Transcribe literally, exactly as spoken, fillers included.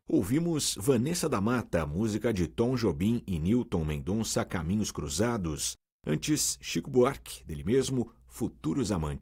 Ouvimos Vanessa da Mata, música de Tom Jobim e Newton Mendonça, Caminhos Cruzados. Antes, Chico Buarque, dele mesmo, Futuros Amantes.